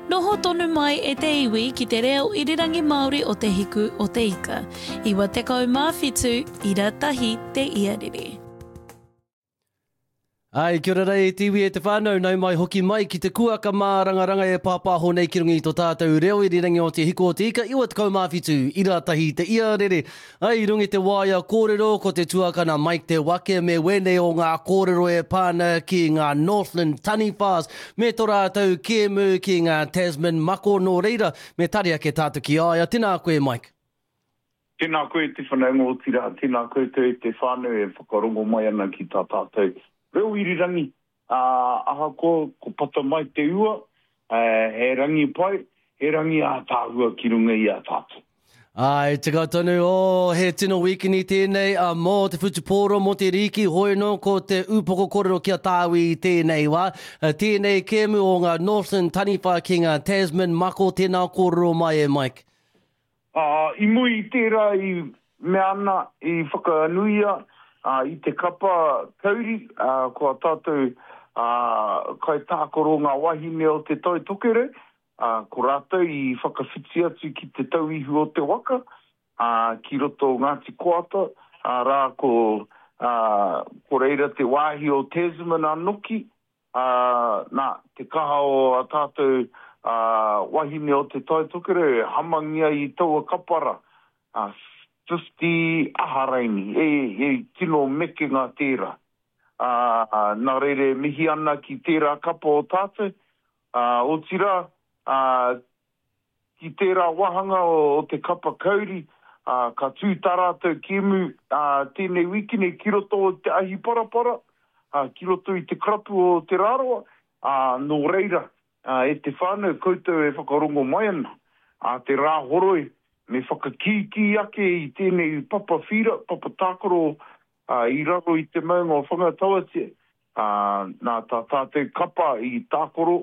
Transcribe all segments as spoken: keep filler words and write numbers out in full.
Noho tonu mai e te iwi ki te reo irirangi Māori o te hiku o te ika. Iwa te kau mawhitu, ira tahi te iarere. Ai, kia ora rei, tiwi e te whānau, nau mai hoki mai ki te kuaka mā rangaranga e pāpāho nei ki rungi tō tātou reo irirangi o te hiku o te ika, iwa te kau mawhitu, ira tahi te iarere. Ai, rungi te waia kōrero ko te tuakana Mike Te Wake, me wene o ngā kōrero e pāna ki ngā Northland Taniwhas, me tō rātou kēmu ki ngā Tasman Mako no reira, me tari ake tātou ki aia. Tēnā koe, Mike. Tēnā koe te whanaunga o tira, tēnā koe te, te whānau e whakarongo mai ana ki tā tātou. Reo irirangi, uh, aha ko, ko pata mai te ua, uh, he rangi pai, he rangi a tāhua ki runga i a tātou. Ai, te tonu, o, he tino wikini tēnei, a mō te whutupōro, mō te riki, hoi no, ko te upoko kōrero kia tāwi i tēnei wā. Uh, tēnei kēmu o ngā Northland Taniwha ki ngā Tasman Mako, tēnā kōrero mai e, Mike. Uh, I mui i tērā i me ana i whakanuia, Uh, I te kapa kauri, uh, ko tātou uh, kai tākoro ngā wahine o te toi tokere, uh, ko rātou i whakawhiti atu ki te tauihu o te waka, uh, ki roto Ngāti Koata, uh, rā ko, uh, ko reira te wāhi o Tasman anoki, uh, nā, te kaha o a tātou uh, wahine o te toi tokere, hamangia i taua kapara, uh, fifty aharaini, e, e tino meke ngā tērā. Uh, nā reire mihi ana ki tērā kapa o tātou. Uh, o tira, uh, ki tērā wahanga o, o te kapa kauri, uh, ka tū tarātou kēmu uh, tēnei wikine ki roto o te ahi parapara, uh, ki roto i te krapu o te raroa, uh, no reira, uh, e te whānau koutou e whakarongo mai ana, uh, te rā horoi, me whakakiki ake i tēnei papa whira, papa tākoro uh, i raro i te maunga o whangatawatia. Uh, nā tā tātou kapa i tākoro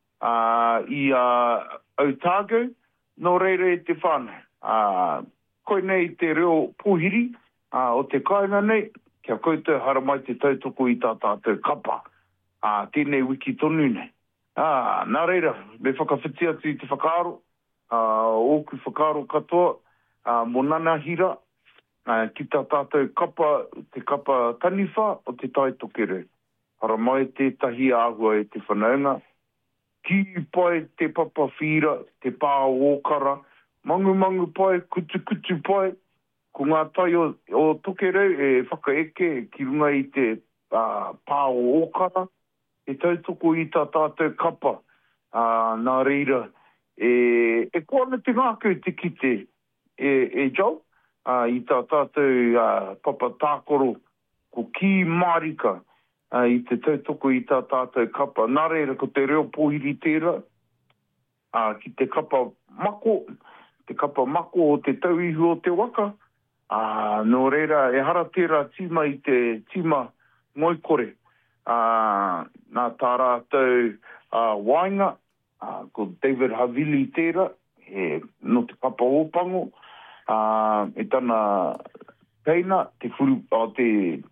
uh, i uh, Otago, no reire e te whānau. Uh, koe nei te reo pōhiri uh, o te kāinga nei, kia koutou haramai te tautoko i tā tātou kapa. Uh, tēnei wiki tonu nei. Uh, nā reira, me whakawhiti atu i te whakaaro, Uh, oku whakaro katoa, uh, monana hira, uh, ki tā tātou kapa, te kapa taniwha o te tai tokere. Hara mai tētahi āhua e te whanaunga. Ki pai te papa whira, te pā okara, mangu mangu pai, kutu kutu pai, ko ngā tai o, o tokere e whakaeke ki runga i te uh, pā okara, e tautoko i tā tātou kapa, uh, nā reira, E, e kōna te ngākau te kite e, e jau, uh, i tā tātou uh, papa tākoro ko ki marika uh, i te tautoko i tā tātou kapa. Nā reira ko te reo pōhiri tērā, uh, ki te kapa mako, te kapa mako o te tauihu o te waka, uh, no reira e hara tērā tīma i te tīma ngoikore, uh, nā tā rātou uh, wainga, Uh, ko David Havili tērā, e, no te kapa ōpango, uh, e tana teina, te furu, o te,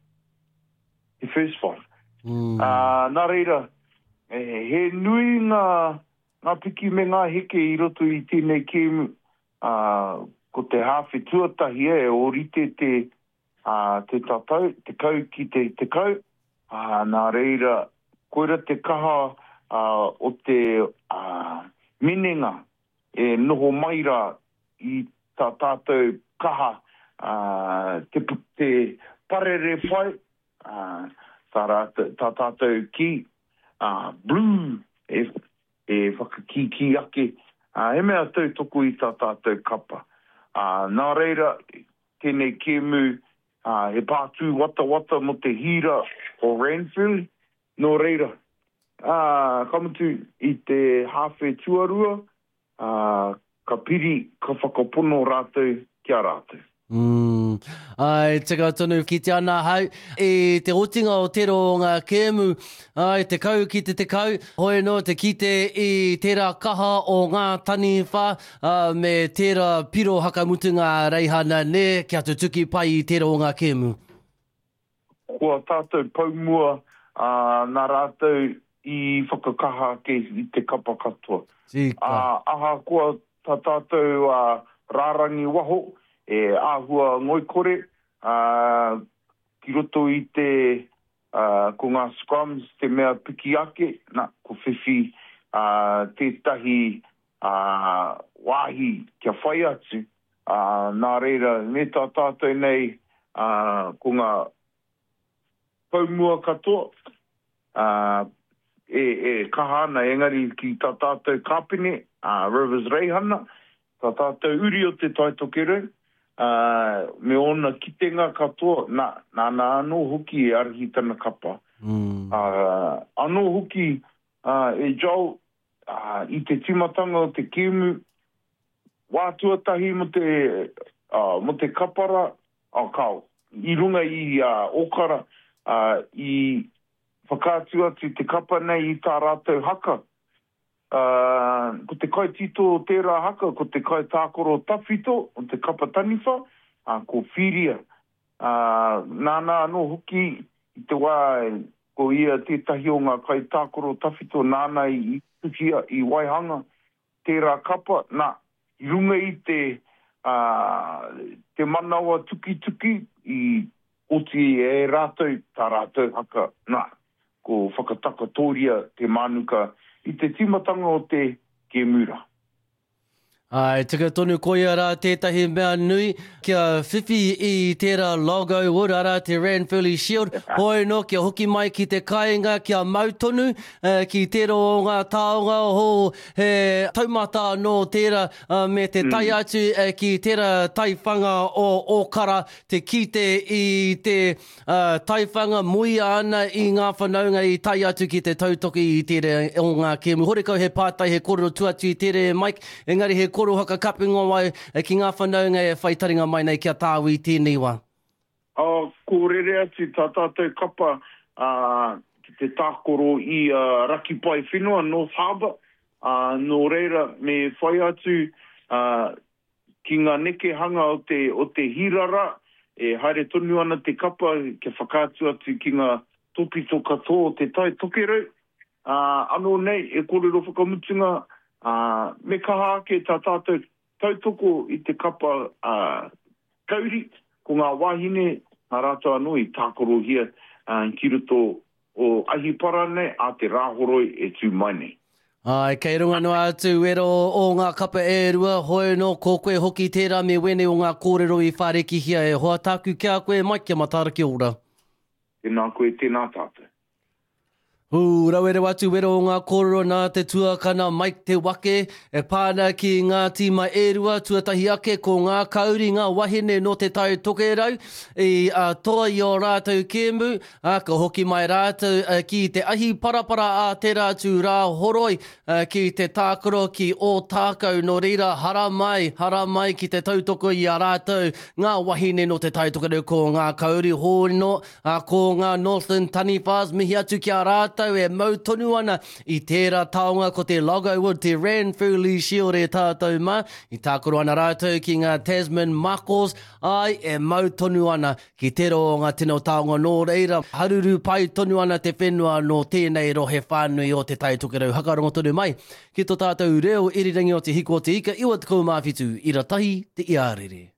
te first five. Mm. Uh, nā reira, e, he nui ngā, ngā piki me ngā heke i roto i tēnei kēmu, uh, ko te hawhi tuatahi e, o rite te, uh, te tatau, te kau ki te, te kau, uh, nā reira, koera te kaha, Uh, o te uh, minenga e noho maira i tā tātou kaha uh, te, te parere whai uh, tā, tā tātou ki uh, blue e, e whakaki ki ake uh, he mea tau toko i tā tātou kapa uh, nā reira tēnei kēmu uh, he pātū wata wata mo te hira o Ranfield no reira. Ah, uh, kamutu i te hawhe tuarua, uh, ka piri, ka whakapono rātou kia rātou. Mm. Ai, te tonu ki te ana hau, e te otinga o tero o ngā kēmu, ai, te kau ki te te kau, hoi no te kite i tērā kaha o ngā taniwha, uh, me tērā piro hakamutu ngā reihana ne, kia tu tuki pai i tero o ngā kēmu. Kua tātou paumua, uh, nā rātou i whakakaha ke i te kapa katoa. Tika. Uh, aha kua tā tātou uh, rārangi waho, e āhua ngoikore, uh, ki roto i te, uh, ko ngā scrums, te mea piki ake, na, ko whiwhi uh, tētahi uh, wāhi kia whai atu. Uh, nā reira, me tā tātou nei, uh, ko ngā paumua katoa, uh, e, e kahana engari ki tā tātou kāpine, uh, Rivers Reihana, tā tātou uri o te taitokere, uh, me ona kitenga katoa, nā, nā, nā anō hoki e arihi tana kapa. Mm. Uh, anō hoki uh, e jau uh, i te timatanga o te kemu, wātuatahi mo te, uh, mo te kapara, au kau, i runga i uh, okara, uh, i whakātu atu te kapa nei i tā rātou haka. Uh, ko te kai tito o tērā haka, ko te kai tākoro tawhito, o te kapa taniwha, uh, ko whiria. Uh, nāna anō hoki i te wā, ko ia tētahi o ngā kai tākoro tawhito, nāna i tukia i waihanga, tērā kapa, nā, i runga i te, uh, te manawa tuki-tuki i oti e rātou, tā rātou haka, nā, ko whakatakatoria te manuka i te timatanga o te Kemura. Ai, tika tonu koia rā tētahi mea nui, kia whiwhi i tērā logo urara te Ranfurly Shield. Hoi no, kia hoki mai ki te kāinga, kia mautonu, uh, ki tēro o ngā tāonga ho he taumata no tērā uh, me te tai atu uh, ki tērā taiwhanga o Okara, te kite i te uh, taiwhanga muia ana i ngā whanaunga i tai atu ki te tautoki i tere o ngā kemu. Horekau he pātai he kororo tuatu i tere Mike, engari he koro haka kapinga wai ki ngā whanaunga e whaitaringa mai nei kia tāwi tēnei wā. Uh, ko rere atu tā tātou kapa uh, ki te tākoro i uh, Rakipai whenua, North Harbour, uh, no reira me whai atu uh, ki ngā neke hanga o te, o te hirara, e haere tonu ana te kapa ke whakātu atu ki ngā topito katoa o te tai tokerau. Uh, anō nei, e kōrero whakamutunga, Uh, me kaha ke tā tātou tautoko i te kapa uh, kauri, ko ngā wahine ngā rātou anō i tākoro hia uh, ki roto o ahi parane a te rāhoroi e tū mai nei. Ai, kei runga no atu ero o ngā kapa e rua, hoi no ko koe hoki tērā me wene o ngā kōrero i whāreki hia e hoa tāku kia koe mai kia matara ki ora. Tēnā koe, tēnā tātou. Hu, rauere watu wero o ngā kōrero nā te tuakana Mike Te Wake, e pāna ki ngā tīma e rua, tuatahi ake ko ngā kauri, ngā wahine no te tai tokerau, i uh, toa i o rātou kēmu, uh, ka hoki mai rātou uh, ki te ahi parapara a te rātu rā horoi, uh, ki te tākoro ki o tākau, no reira hara mai, hara mai ki te tautoko i a rātou, ngā wahine no te tai tokerau ko ngā kauri hono, uh, ko ngā Northern Taniwhas, mihi atu ki a rātou, e mautonu ana i tērā taonga ko te logo o te Ranfurly Shield e tātou mā, i tākoro ana rātou ki ngā Tasman Makos, ai e mautonu ana ki tero o ngā tino taonga nō reira, haruru pai tonu ana te whenua no tēnei rohe whānui o te taitokerau hakarongo tonu mai, ki tō tātou reo irirangi o te hiko o te ika, iwa te kaumāwhitu, ira tahi te iārere.